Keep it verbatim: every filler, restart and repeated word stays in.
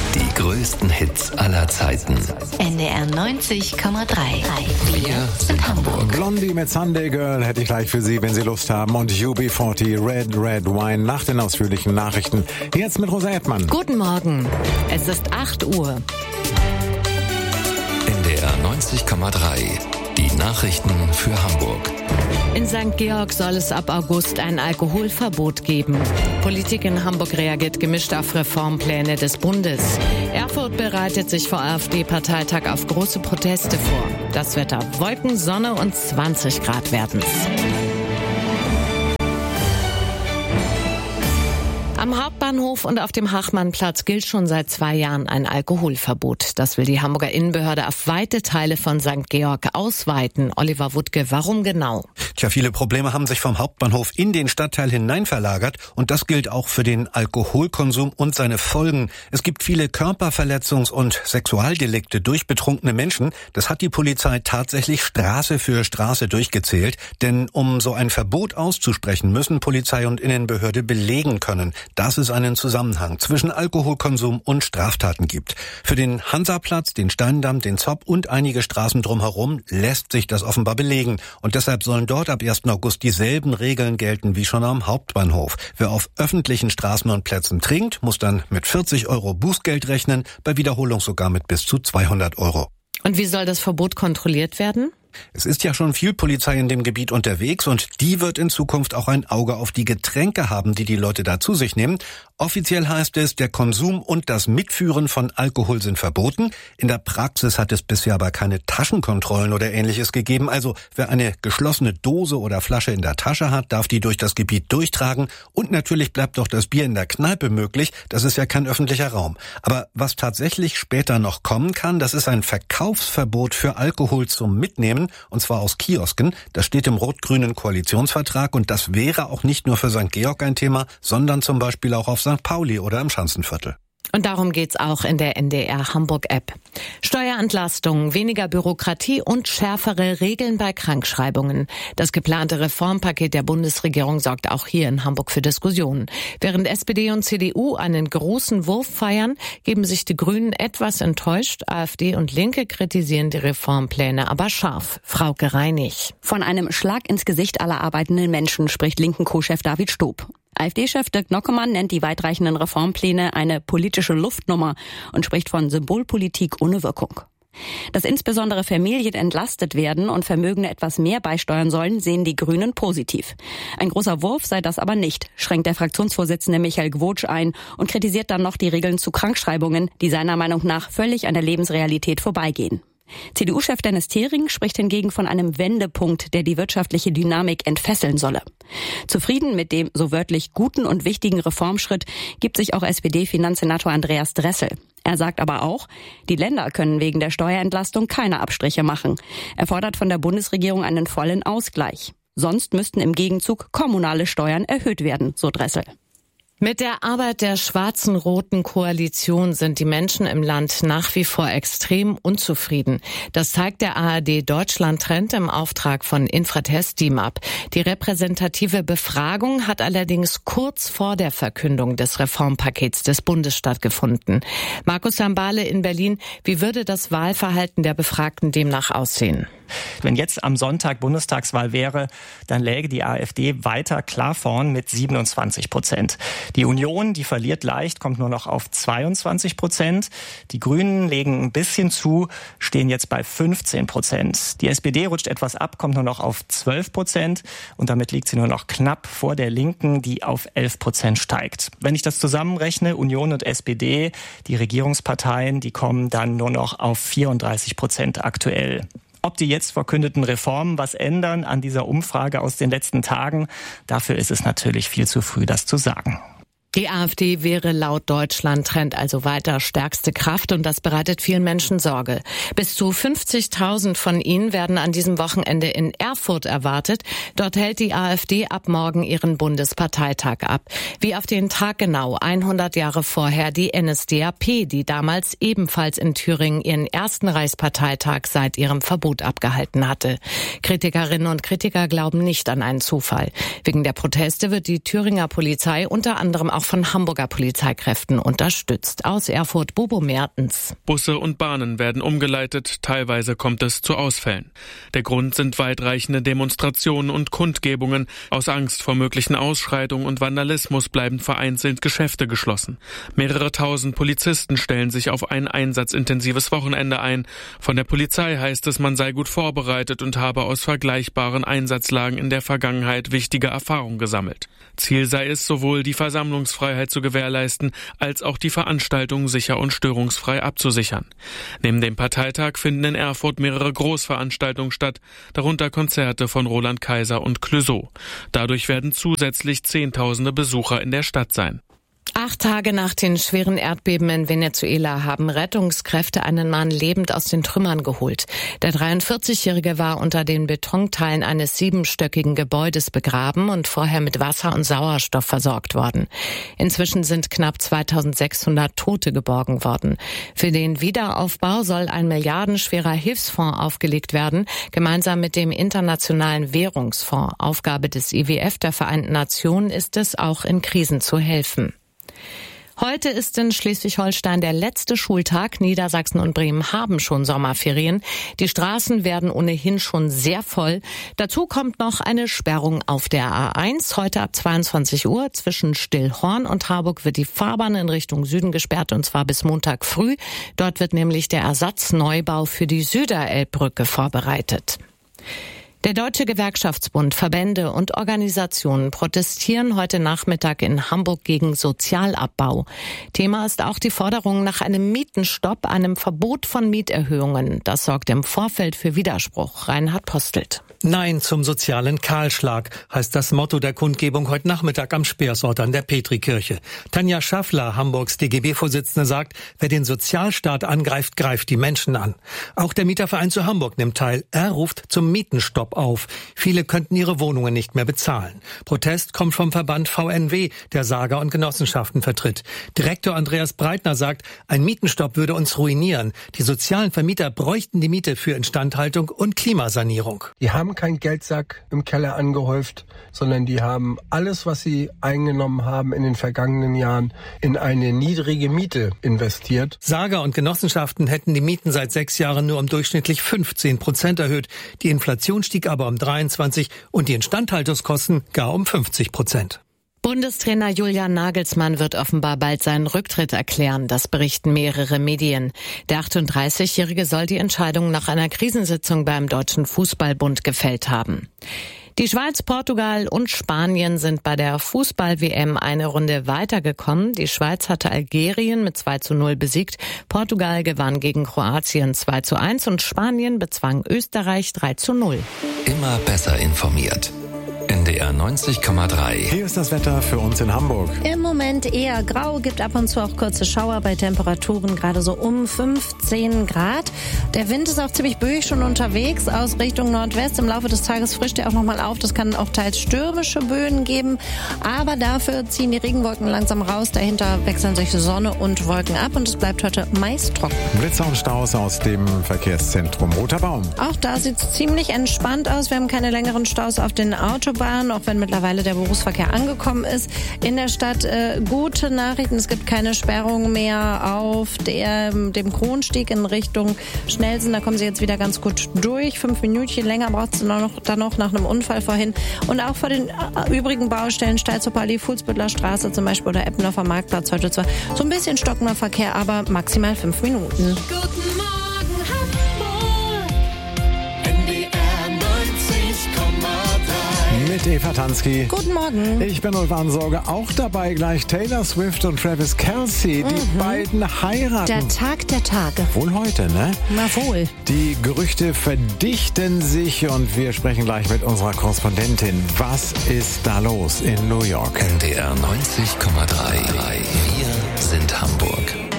Die größten Hits aller Zeiten. N D R neunzig Komma drei. Wir sind Hamburg. Blondie mit Sunday Girl hätte ich gleich für Sie, wenn Sie Lust haben. Und U B vierzig, Red Red Wine, nach den ausführlichen Nachrichten. Jetzt mit Rosa Edtmann. Guten Morgen. Es ist acht Uhr. N D R neunzig Komma drei. Die Nachrichten für Hamburg. In Sankt Georg soll es ab August ein Alkoholverbot geben. Politik in Hamburg reagiert gemischt auf Reformpläne des Bundes. Erfurt bereitet sich vor AfD-Parteitag auf große Proteste vor. Das Wetter: Wolken, Sonne und zwanzig Grad werden's. Am Hauptbahnhof und auf dem Hachmannplatz gilt schon seit zwei Jahren ein Alkoholverbot. Das will die Hamburger Innenbehörde auf weite Teile von Sankt Georg ausweiten. Oliver Wuttke, warum genau? Tja, viele Probleme haben sich vom Hauptbahnhof in den Stadtteil hinein verlagert. Und das gilt auch für den Alkoholkonsum und seine Folgen. Es gibt viele Körperverletzungs- und Sexualdelikte durch betrunkene Menschen. Das hat die Polizei tatsächlich Straße für Straße durchgezählt. Denn um so ein Verbot auszusprechen, müssen Polizei und Innenbehörde belegen können, dass es einen Zusammenhang zwischen Alkoholkonsum und Straftaten gibt. Für den Hansaplatz, den Steindamm, den Zopp und einige Straßen drumherum lässt sich das offenbar belegen. Und deshalb sollen dort ab ersten August dieselben Regeln gelten wie schon am Hauptbahnhof. Wer auf öffentlichen Straßen und Plätzen trinkt, muss dann mit vierzig Euro Bußgeld rechnen, bei Wiederholung sogar mit bis zu zweihundert Euro. Und wie soll das Verbot kontrolliert werden? Es ist ja schon viel Polizei in dem Gebiet unterwegs und die wird in Zukunft auch ein Auge auf die Getränke haben, die die Leute da zu sich nehmen. Offiziell heißt es, der Konsum und das Mitführen von Alkohol sind verboten. In der Praxis hat es bisher aber keine Taschenkontrollen oder Ähnliches gegeben. Also wer eine geschlossene Dose oder Flasche in der Tasche hat, darf die durch das Gebiet durchtragen. Und natürlich bleibt doch das Bier in der Kneipe möglich. Das ist ja kein öffentlicher Raum. Aber was tatsächlich später noch kommen kann, das ist ein Verkaufsverbot für Alkohol zum Mitnehmen. Und zwar aus Kiosken. Das steht im rot-grünen Koalitionsvertrag und das wäre auch nicht nur für Sankt Georg ein Thema, sondern zum Beispiel auch auf Sankt Pauli oder im Schanzenviertel. Und darum geht's auch in der N D R Hamburg-App. Steuerentlastungen, weniger Bürokratie und schärfere Regeln bei Krankschreibungen. Das geplante Reformpaket der Bundesregierung sorgt auch hier in Hamburg für Diskussionen. Während S P D und C D U einen großen Wurf feiern, geben sich die Grünen etwas enttäuscht. AfD und Linke kritisieren die Reformpläne aber scharf. Frauke Reinig. Von einem Schlag ins Gesicht aller arbeitenden Menschen spricht linken Co-Chef David Stob. AfD-Chef Dirk Nockemann nennt die weitreichenden Reformpläne eine politische Luftnummer und spricht von Symbolpolitik ohne Wirkung. Dass insbesondere Familien entlastet werden und Vermögende etwas mehr beisteuern sollen, sehen die Grünen positiv. Ein großer Wurf sei das aber nicht, schränkt der Fraktionsvorsitzende Michael Gwotsch ein und kritisiert dann noch die Regeln zu Krankschreibungen, die seiner Meinung nach völlig an der Lebensrealität vorbeigehen. C D U-Chef Dennis Thering spricht hingegen von einem Wendepunkt, der die wirtschaftliche Dynamik entfesseln solle. Zufrieden mit dem so wörtlich guten und wichtigen Reformschritt gibt sich auch S P D-Finanzsenator Andreas Dressel. Er sagt aber auch, die Länder können wegen der Steuerentlastung keine Abstriche machen. Er fordert von der Bundesregierung einen vollen Ausgleich. Sonst müssten im Gegenzug kommunale Steuern erhöht werden, so Dressel. Mit der Arbeit der schwarzen-roten Koalition sind die Menschen im Land nach wie vor extrem unzufrieden. Das zeigt der A R D-Deutschland-Trend im Auftrag von Infratest D I M A P. Die repräsentative Befragung hat allerdings kurz vor der Verkündung des Reformpakets des Bundes stattgefunden. Markus Sambale in Berlin, wie würde das Wahlverhalten der Befragten demnach aussehen? Wenn jetzt am Sonntag Bundestagswahl wäre, dann läge die AfD weiter klar vorn mit siebenundzwanzig Prozent. Die Union, die verliert leicht, kommt nur noch auf zweiundzwanzig Prozent. Die Grünen legen ein bisschen zu, stehen jetzt bei fünfzehn Prozent. Die S P D rutscht etwas ab, kommt nur noch auf zwölf Prozent. Und damit liegt sie nur noch knapp vor der Linken, die auf elf Prozent steigt. Wenn ich das zusammenrechne, Union und S P D, die Regierungsparteien, die kommen dann nur noch auf vierunddreißig Prozent aktuell. Ob die jetzt verkündeten Reformen was ändern an dieser Umfrage aus den letzten Tagen, dafür ist es natürlich viel zu früh, das zu sagen. Die AfD wäre laut Deutschland-Trend also weiter stärkste Kraft und das bereitet vielen Menschen Sorge. Bis zu fünfzigtausend von ihnen werden an diesem Wochenende in Erfurt erwartet. Dort hält die AfD ab morgen ihren Bundesparteitag ab. Wie auf den Tag genau, hundert Jahre vorher die N S D A P, die damals ebenfalls in Thüringen ihren ersten Reichsparteitag seit ihrem Verbot abgehalten hatte. Kritikerinnen und Kritiker glauben nicht an einen Zufall. Wegen der Proteste wird die Thüringer Polizei unter anderem auch auch von Hamburger Polizeikräften unterstützt. Aus Erfurt Bobo Mertens. Busse und Bahnen werden umgeleitet, teilweise kommt es zu Ausfällen. Der Grund sind weitreichende Demonstrationen und Kundgebungen. Aus Angst vor möglichen Ausschreitungen und Vandalismus bleiben vereinzelt Geschäfte geschlossen. Mehrere tausend Polizisten stellen sich auf ein einsatzintensives Wochenende ein. Von der Polizei heißt es, man sei gut vorbereitet und habe aus vergleichbaren Einsatzlagen in der Vergangenheit wichtige Erfahrungen gesammelt. Ziel sei es, sowohl die Versammlungsfreiheit zu gewährleisten, als auch die Veranstaltung sicher und störungsfrei abzusichern. Neben dem Parteitag finden in Erfurt mehrere Großveranstaltungen statt, darunter Konzerte von Roland Kaiser und Clouseau. Dadurch werden zusätzlich Zehntausende Besucher in der Stadt sein. Acht Tage nach den schweren Erdbeben in Venezuela haben Rettungskräfte einen Mann lebend aus den Trümmern geholt. Der dreiundvierzigjährige war unter den Betonteilen eines siebenstöckigen Gebäudes begraben und vorher mit Wasser und Sauerstoff versorgt worden. Inzwischen sind knapp zweitausendsechshundert Tote geborgen worden. Für den Wiederaufbau soll ein milliardenschwerer Hilfsfonds aufgelegt werden, gemeinsam mit dem Internationalen Währungsfonds. Aufgabe des I W F, der Vereinten Nationen, ist es, auch in Krisen zu helfen. Heute ist in Schleswig-Holstein der letzte Schultag. Niedersachsen und Bremen haben schon Sommerferien. Die Straßen werden ohnehin schon sehr voll. Dazu kommt noch eine Sperrung auf der A eins. Heute ab zweiundzwanzig Uhr zwischen Stillhorn und Harburg wird die Fahrbahn in Richtung Süden gesperrt, und zwar bis Montag früh. Dort wird nämlich der Ersatzneubau für die Süderelbbrücke vorbereitet. Der Deutsche Gewerkschaftsbund, Verbände und Organisationen protestieren heute Nachmittag in Hamburg gegen Sozialabbau. Thema ist auch die Forderung nach einem Mietenstopp, einem Verbot von Mieterhöhungen. Das sorgt im Vorfeld für Widerspruch. Reinhard Postelt. Nein zum sozialen Kahlschlag heißt das Motto der Kundgebung heute Nachmittag am Speersort an der Petrikirche. Tanja Schaffler, Hamburgs D G B-Vorsitzende, sagt, wer den Sozialstaat angreift, greift die Menschen an. Auch der Mieterverein zu Hamburg nimmt teil. Er ruft zum Mietenstopp auf. Viele könnten ihre Wohnungen nicht mehr bezahlen. Protest kommt vom Verband V N W, der Sager und Genossenschaften vertritt. Direktor Andreas Breitner sagt, ein Mietenstopp würde uns ruinieren. Die sozialen Vermieter bräuchten die Miete für Instandhaltung und Klimasanierung. Die haben keinen Geldsack im Keller angehäuft, sondern die haben alles, was sie eingenommen haben in den vergangenen Jahren, in eine niedrige Miete investiert. Sager und Genossenschaften hätten die Mieten seit sechs Jahren nur um durchschnittlich fünfzehn Prozent erhöht. Die Inflation stieg aber um dreiundzwanzig und die Instandhaltungskosten gar um fünfzig Prozent. Bundestrainer Julian Nagelsmann wird offenbar bald seinen Rücktritt erklären, das berichten mehrere Medien. Der achtunddreißigjährige soll die Entscheidung nach einer Krisensitzung beim Deutschen Fußballbund gefällt haben. Die Schweiz, Portugal und Spanien sind bei der Fußball-W M eine Runde weitergekommen. Die Schweiz hatte Algerien mit zwei zu null besiegt, Portugal gewann gegen Kroatien zwei zu eins und Spanien bezwang Österreich drei zu null. Immer besser informiert. N D R neunzig Komma drei. Hier ist das Wetter für uns in Hamburg. Im Moment eher grau, gibt ab und zu auch kurze Schauer bei Temperaturen gerade so um fünfzehn Grad. Der Wind ist auch ziemlich böig schon unterwegs aus Richtung Nordwest. Im Laufe des Tages frischt er auch nochmal auf. Das kann auch teils stürmische Böen geben. Aber dafür ziehen die Regenwolken langsam raus. Dahinter wechseln sich Sonne und Wolken ab und es bleibt heute meist trocken. Blitzer und Staus aus dem Verkehrszentrum Roter Baum. Auch da sieht es ziemlich entspannt aus. Wir haben keine längeren Staus auf den Autobahnen, auch wenn mittlerweile der Berufsverkehr angekommen ist. In der Stadt äh, gute Nachrichten. Es gibt keine Sperrung mehr auf der, dem Kronsteg in Richtung Schnellsen. Da kommen Sie jetzt wieder ganz gut durch. Fünf Minütchen länger braucht es dann noch, dann noch nach einem Unfall vorhin. Und auch vor den äh, übrigen Baustellen, Steilzupper Allee, Fuhlsbüttler Straße zum Beispiel oder Eppendorfer Marktplatz. Heute zwar so ein bisschen stockender Verkehr, aber maximal fünf Minuten. Guten Morgen, Hamburg. N D R neunzig Komma drei. Mit Eva Tansky. Guten Morgen. Ich bin Ulf Ansorge. Auch dabei gleich Taylor Swift und Travis Kelce. Die Mhm. beiden heiraten. Der Tag der Tage. Wohl heute, ne? Na wohl. Die Gerüchte verdichten sich und wir sprechen gleich mit unserer Korrespondentin. Was ist da los in New York? N D R neunzig Komma drei. Wir sind Hamburg.